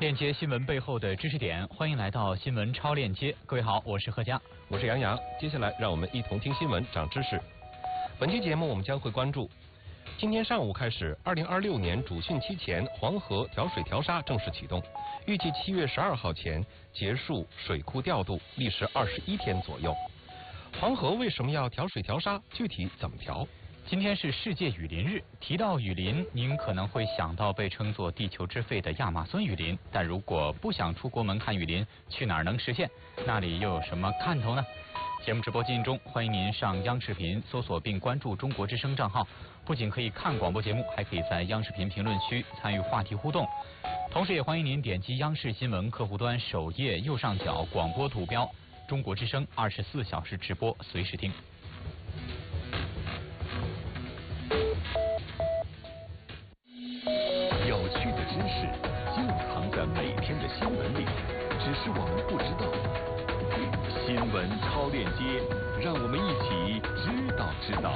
链接新闻背后的知识点，欢迎来到新闻超链接。各位好，我是贺佳， 我是杨洋。接下来让我们一同听新闻，长知识。本期节目我们将会关注：今天上午开始，2026年主汛期前黄河调水调沙正式启动，预计7月12号前结束水库调度，历时21天左右。黄河为什么要调水调沙？具体怎么调？ 今天是世界雨林日，提到雨林，您可能会想到被称作地球之肺的亚马孙雨林。但如果不想出国门看雨林，去哪儿能实现？那里又有什么看头呢？节目直播进行中，欢迎您上央视频搜索并关注中国之声账号，不仅可以看广播节目，还可以在央视频评论区参与话题互动。同时也欢迎您点击央视新闻客户端首页右上角广播图标，中国之声24小时直播，随时听。 有趣的知识就藏在每天的新闻里，只是我们不知道。新闻超链接，让我们一起知道。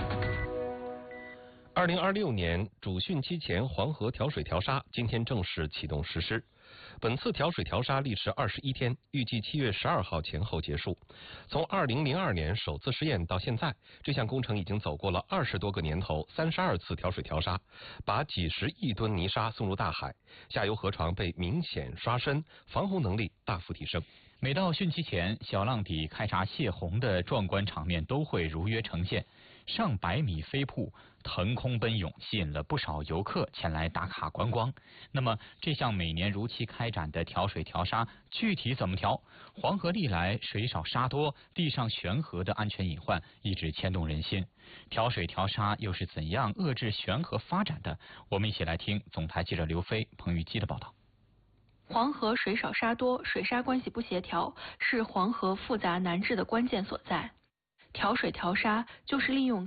2026年主汛期前黄河调水调沙今天正式启动实施。本次调水调沙历时21天，预计7月12号前后结束。从2002年首次试验到现在，这项工程已经走过了20多个年头，32次调水调沙，把几十亿吨泥沙送入大海，下游河床被明显刷深，防洪能力大幅提升。 每到汛期前，小浪底开闸泄洪的壮观场面都会如约呈现。上百米飞瀑腾空奔涌，吸引了不少游客前来打卡观光。那么，这项每年如期开展的调水调沙具体怎么调？黄河历来水少沙多，地上悬河的安全隐患一直牵动人心。调水调沙又是怎样遏制悬河发展的？我们一起来听总台记者刘飞、彭玉基的报道。 黄河水少沙多，水沙关系不协调，是黄河复杂难治的关键所在。调水调沙就是利用